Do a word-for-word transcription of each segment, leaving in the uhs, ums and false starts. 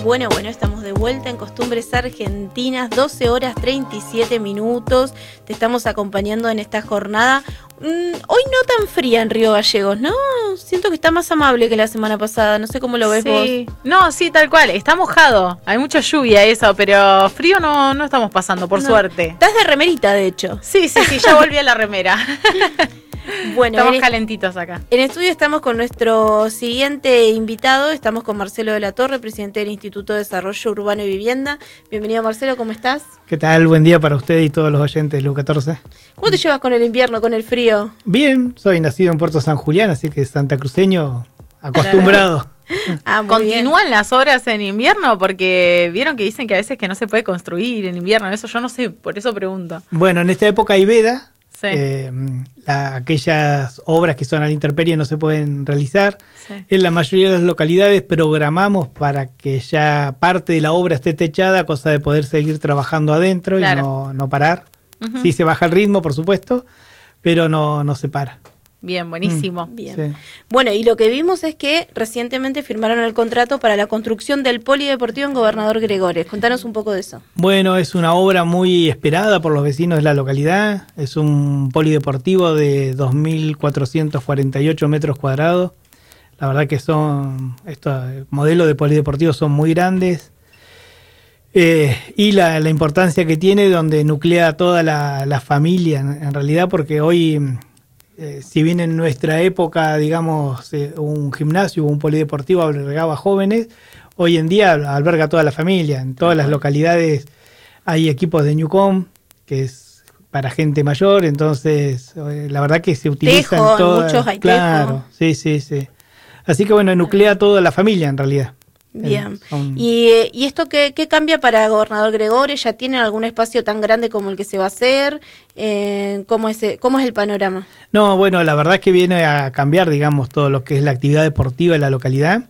Bueno, bueno, estamos de vuelta en Costumbres Argentinas, doce horas treinta y siete minutos. Te estamos acompañando en esta jornada. Mm, hoy no tan fría en Río Gallegos, ¿no? Siento que está más amable que la semana pasada. No sé cómo lo ves sí. vos. No, sí, tal cual. Está mojado. Hay mucha lluvia eso, pero frío no, no estamos pasando, por no. suerte. Estás de remerita, de hecho. Sí, sí, sí, ya volví a la remera. Bueno, estamos en, calentitos acá. En estudio estamos con nuestro siguiente invitado. Estamos con Marcelo de la Torre, presidente del Instituto de Desarrollo Urbano y Vivienda. Bienvenido, Marcelo, ¿cómo estás? ¿Qué tal? Buen día para usted y todos los oyentes de Luz catorce. ¿Cómo te llevas con el invierno, con el frío? Bien, soy nacido en Puerto San Julián, así que santacruceño acostumbrado. Ah, ¿Continúan bien. las obras en invierno? Porque vieron que dicen que a veces que no se puede construir en invierno. Eso yo no sé, por eso pregunto. Bueno, en esta época hay veda. Sí. Eh, la, aquellas obras que son a la intemperie no se pueden realizar. Sí. En la mayoría de las localidades programamos para que ya parte de la obra esté techada, cosa de poder seguir trabajando adentro. Claro. Y no, no parar. Uh-huh. Sí se baja el ritmo, por supuesto, pero no, no se para. Bien, buenísimo. Mm, bien. Sí. Bueno, y lo que vimos es que recientemente firmaron el contrato para la construcción del polideportivo en Gobernador Gregores. Contanos un poco de eso. Bueno, es una obra muy esperada por los vecinos de la localidad. Es un polideportivo de dos mil cuatrocientos cuarenta y ocho metros cuadrados. La verdad que son, estos modelos de polideportivos son muy grandes. Eh, y la, la importancia que tiene, donde nuclea toda la, la familia, en, en realidad, porque hoy... Eh, si bien en nuestra época, digamos, eh, un gimnasio o un polideportivo albergaba jóvenes, hoy en día alberga a toda la familia. En todas las localidades hay equipos de Newcom, que es para gente mayor, entonces eh, la verdad que se utilizan tejo, todas. Muchos hay claro, tejo. sí, sí, sí. Así que bueno, nuclea toda la familia en realidad. Bien. Eh, son... ¿Y, ¿Y esto qué, qué cambia para Gobernador Gregores? ¿Ya tienen algún espacio tan grande como el que se va a hacer? Eh, ¿cómo, es, ¿Cómo es el panorama? No, bueno, la verdad es que viene a cambiar, digamos, todo lo que es la actividad deportiva en la localidad.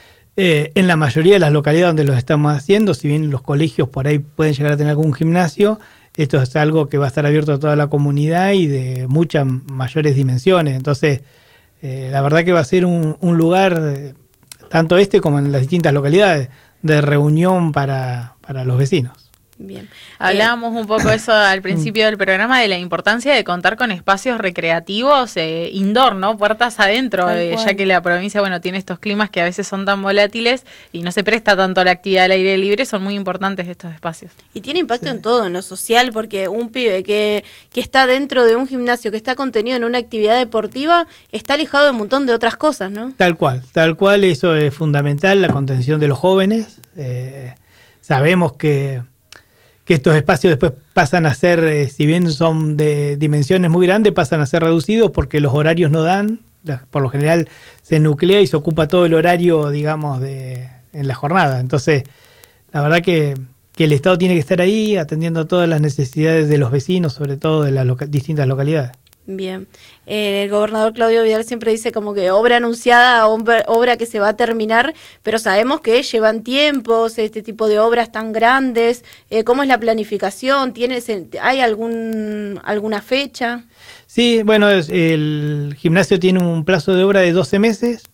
Eh, en la mayoría de las localidades donde lo estamos haciendo, si bien los colegios por ahí pueden llegar a tener algún gimnasio, esto es algo que va a estar abierto a toda la comunidad y de muchas mayores dimensiones. Entonces, eh, la verdad que va a ser un, un lugar... Eh, tanto este como en las distintas localidades, de reunión para, para los vecinos. Bien. Hablábamos un poco eso al principio del programa, de la importancia de contar con espacios recreativos eh, indoor, ¿no? Puertas adentro, eh, ya que la provincia, bueno, tiene estos climas que a veces son tan volátiles y no se presta tanto a la actividad al aire libre, son muy importantes estos espacios. Y tiene impacto sí. en todo, en lo social, porque un pibe que, que está dentro de un gimnasio, que está contenido en una actividad deportiva, está alejado de un montón de otras cosas, ¿no? Tal cual, tal cual, eso es fundamental, la contención de los jóvenes. Eh, sabemos que... que estos espacios después pasan a ser, eh, si bien son de dimensiones muy grandes, pasan a ser reducidos porque los horarios no dan. Por lo general se nuclea y se ocupa todo el horario, digamos, de en la jornada. Entonces, la verdad que, que el Estado tiene que estar ahí atendiendo todas las necesidades de los vecinos, sobre todo de las loca- distintas localidades. Bien, eh, el gobernador Claudio Vidal siempre dice como que obra anunciada, obra, obra que se va a terminar, pero sabemos que llevan tiempos, este tipo de obras tan grandes. Eh, ¿Cómo es la planificación? ¿Tienes, ¿Hay algún alguna fecha? Sí, bueno, es, el gimnasio tiene un plazo de obra de doce meses.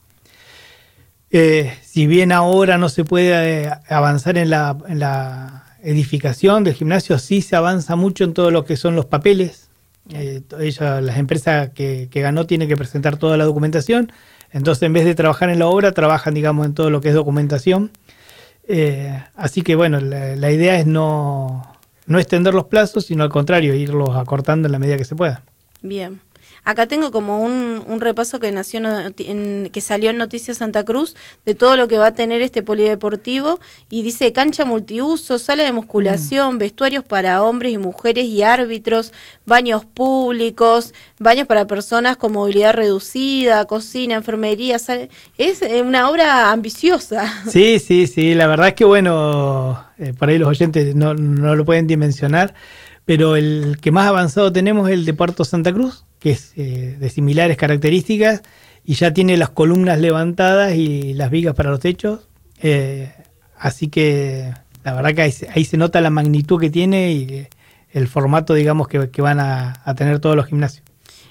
Eh, si bien ahora no se puede eh, avanzar en la, en la edificación del gimnasio, sí se avanza mucho en todo lo que son los papeles. Eh, ella, las empresas que, que ganó tienen que presentar toda la documentación, entonces en vez de trabajar en la obra trabajan, digamos, en todo lo que es documentación. Eh, así que bueno, la, la idea es no, no extender los plazos, sino al contrario, irlos acortando en la medida que se pueda. Bien. Acá tengo como un, un repaso que nació en, que salió en Noticias Santa Cruz de todo lo que va a tener este polideportivo y dice cancha multiuso, sala de musculación, mm. vestuarios para hombres y mujeres y árbitros, baños públicos, baños para personas con movilidad reducida, cocina, enfermería. Sale, es una obra ambiciosa. Sí, sí, sí, la verdad es que bueno, eh, por ahí los oyentes no, no lo pueden dimensionar, pero el que más avanzado tenemos es el de Puerto Santa Cruz, que es eh, de similares características y ya tiene las columnas levantadas y las vigas para los techos. Eh, así que la verdad que ahí, ahí se nota la magnitud que tiene y el formato, digamos, que, que van a, a tener todos los gimnasios.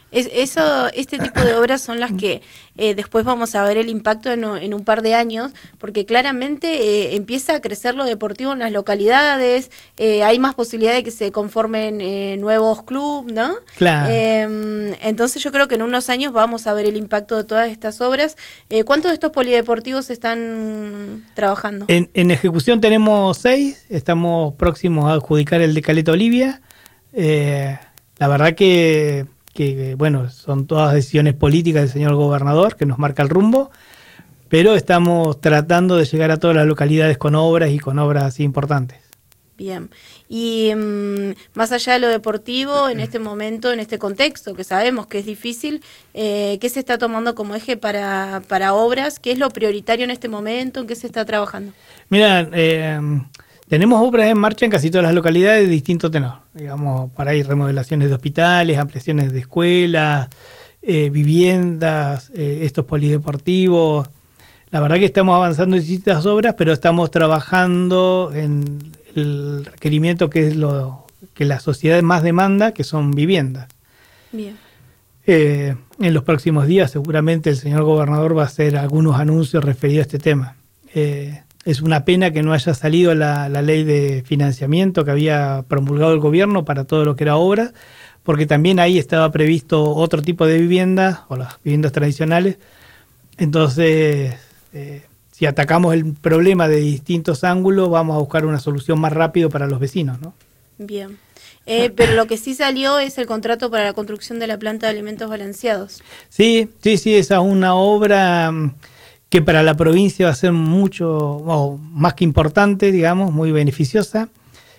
Es, eso, este tipo de obras son las que eh, después vamos a ver el impacto en, en un par de años, porque claramente eh, empieza a crecer lo deportivo en las localidades, eh, hay más posibilidad de que se conformen eh, nuevos clubes, ¿no? Claro. Eh, entonces yo creo que en unos años vamos a ver el impacto de todas estas obras. Eh, ¿Cuántos de estos polideportivos están trabajando? En, en ejecución tenemos seis, estamos próximos a adjudicar el de Caleta Olivia. Eh, la verdad que... que bueno, son todas decisiones políticas del señor gobernador que nos marca el rumbo, pero estamos tratando de llegar a todas las localidades con obras y con obras así importantes. Bien, y um, más allá de lo deportivo, en este momento, en este contexto, que sabemos que es difícil, eh, ¿qué se está tomando como eje para, para obras? ¿Qué es lo prioritario en este momento? ¿En qué se está trabajando? Mira, eh, tenemos obras en marcha en casi todas las localidades de distinto tenor. Digamos, para ahí remodelaciones de hospitales, ampliaciones de escuelas, eh, viviendas, eh, estos polideportivos. La verdad que estamos avanzando en distintas obras, pero estamos trabajando en el requerimiento que es lo que la sociedad más demanda, que son viviendas. Bien. Eh, en los próximos días seguramente el señor gobernador va a hacer algunos anuncios referidos a este tema. Eh, Es una pena que no haya salido la, la ley de financiamiento que había promulgado el gobierno para todo lo que era obra, porque también ahí estaba previsto otro tipo de viviendas, o las viviendas tradicionales. Entonces, eh, si atacamos el problema de distintos ángulos, vamos a buscar una solución más rápido para los vecinos, ¿no? Bien. Eh, pero lo que sí salió es el contrato para la construcción de la planta de alimentos balanceados. Sí, sí, sí, esa es una obra que para la provincia va a ser mucho, o más que importante, digamos, muy beneficiosa.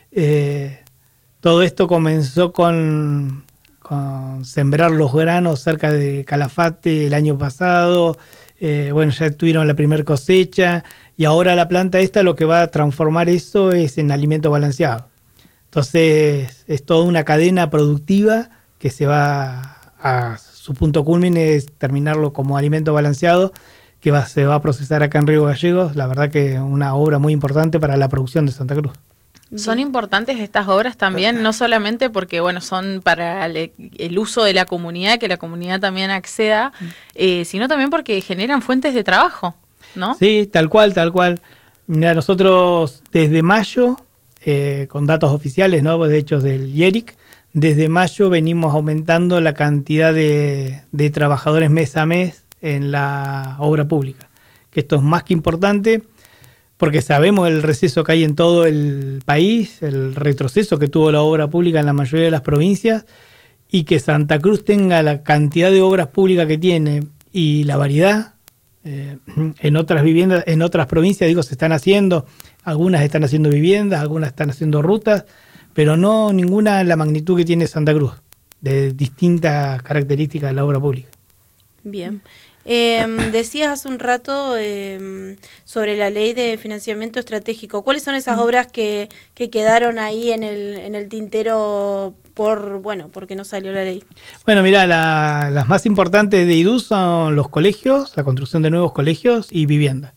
Eh, todo esto comenzó con, con sembrar los granos cerca de Calafate el año pasado. Eh, bueno, ya tuvieron la primera cosecha y ahora la planta esta lo que va a transformar eso es en alimento balanceado. Entonces es toda una cadena productiva que se va a su punto culmine es terminarlo como alimento balanceado, que va, se va a procesar acá en Río Gallegos. La verdad que una obra muy importante para la producción de Santa Cruz. Son importantes estas obras también, no solamente porque bueno son para el, el uso de la comunidad, que la comunidad también acceda, eh, sino también porque generan fuentes de trabajo, ¿no? Sí, tal cual, tal cual. Mira, nosotros desde mayo, eh, con datos oficiales, ¿no? De hecho del I E R I C, desde mayo venimos aumentando la cantidad de, de trabajadores mes a mes en la obra pública, que esto es más que importante porque sabemos el receso que hay en todo el país, el retroceso que tuvo la obra pública en la mayoría de las provincias, y que Santa Cruz tenga la cantidad de obras públicas que tiene y la variedad. Eh, en otras viviendas, en otras provincias, digo, se están haciendo, algunas están haciendo viviendas, algunas están haciendo rutas, pero no ninguna la magnitud que tiene Santa Cruz, de distintas características de la obra pública. Bien. Eh, decías hace un rato eh, sobre la ley de financiamiento estratégico. ¿Cuáles son esas obras que, que quedaron ahí en el, en el tintero por, bueno, porque no salió la ley? Bueno, mira, la, las más importantes de I D U son los colegios, la construcción de nuevos colegios y viviendas.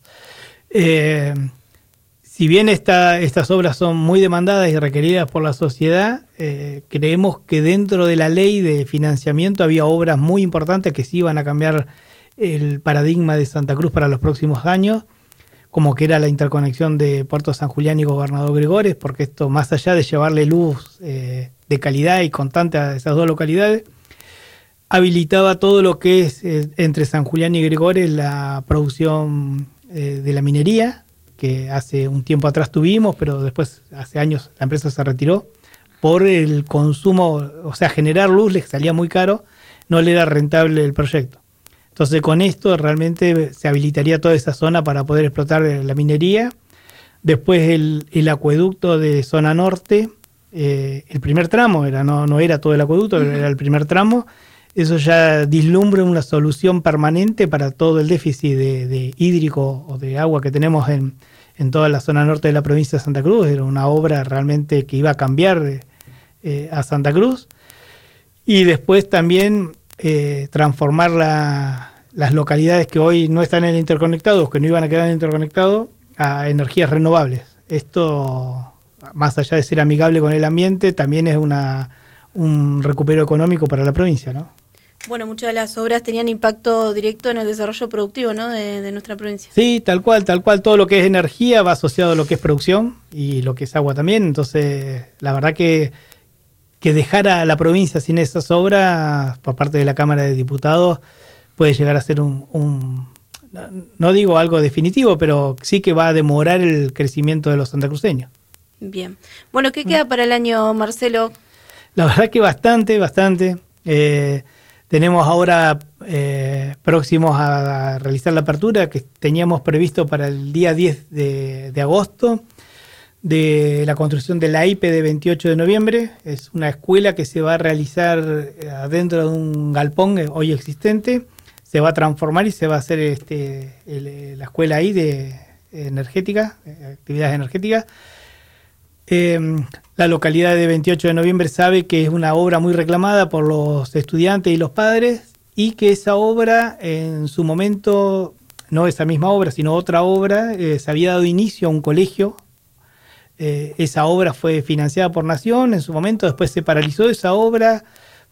Eh, si bien esta, estas obras son muy demandadas y requeridas por la sociedad, eh, creemos que dentro de la ley de financiamiento había obras muy importantes que sí iban a cambiar el paradigma de Santa Cruz para los próximos años, como que era la interconexión de Puerto San Julián y Gobernador Gregores, porque esto, más allá de llevarle luz eh, de calidad y constante a esas dos localidades, habilitaba todo lo que es eh, entre San Julián y Gregores la producción eh, de la minería, que hace un tiempo atrás tuvimos, pero después, hace años, la empresa se retiró por el consumo, o sea, generar luz les salía muy caro, no le era rentable el proyecto. Entonces con esto realmente se habilitaría toda esa zona para poder explotar la minería. Después el, el acueducto de zona norte, eh, el primer tramo, era no, no era todo el acueducto, uh-huh. Era el primer tramo. Eso ya vislumbra una solución permanente para todo el déficit de, de hídrico o de agua que tenemos en, en toda la zona norte de la provincia de Santa Cruz. Era una obra realmente que iba a cambiar eh, a Santa Cruz. Y después también Eh, transformar la, las localidades que hoy no están en el interconectado, que no iban a quedar en el interconectado, a energías renovables. Esto, más allá de ser amigable con el ambiente, también es una un recupero económico para la provincia, ¿no? Bueno, muchas de las obras tenían impacto directo en el desarrollo productivo, ¿no?, de, de nuestra provincia. Sí, tal cual, tal cual. Todo lo que es energía va asociado a lo que es producción y lo que es agua también. Entonces, la verdad que, que dejar a la provincia sin esas obras por parte de la Cámara de Diputados puede llegar a ser un, un no digo algo definitivo, pero sí que va a demorar el crecimiento de los santacruceños. Bien. Bueno, ¿qué queda para el año, Marcelo? La verdad que bastante, bastante. Eh, tenemos ahora eh, próximos a realizar la apertura que teníamos previsto para el día diez de, de agosto de la construcción de la I P E de veintiocho de noviembre. Es una escuela que se va a realizar adentro de un galpón hoy existente. Se va a transformar y se va a hacer este, el, la escuela ahí de energética, actividades energéticas. Eh, la localidad de veintiocho de noviembre sabe que es una obra muy reclamada por los estudiantes y los padres y que esa obra en su momento, no esa misma obra, sino otra obra, eh, se había dado inicio a un colegio. Eh, esa obra fue financiada por Nación en su momento, después se paralizó esa obra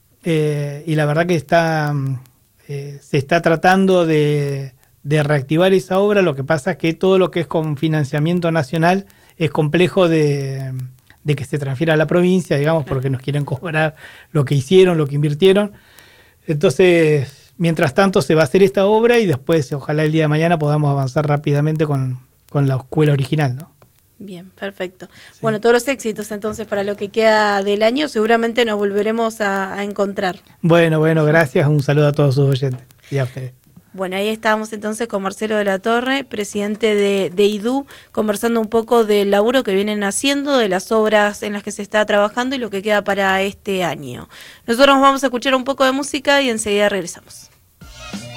eh, y la verdad que está, eh, se está tratando de, de reactivar esa obra. Lo que pasa es que todo lo que es con financiamiento nacional es complejo de, de que se transfiera a la provincia, digamos, porque nos quieren cobrar lo que hicieron, lo que invirtieron. Entonces, mientras tanto se va a hacer esta obra y después, ojalá el día de mañana podamos avanzar rápidamente con, con la escuela original, ¿no? Bien, perfecto. Sí. Bueno, todos los éxitos entonces para lo que queda del año, seguramente nos volveremos a, a encontrar. Bueno, bueno, gracias, un saludo a todos sus oyentes y a ustedes. Bueno, ahí estábamos entonces con Marcelo de la Torre, presidente de, de I D U, conversando un poco del laburo que vienen haciendo, de las obras en las que se está trabajando y lo que queda para este año. Nosotros vamos a escuchar un poco de música y enseguida regresamos.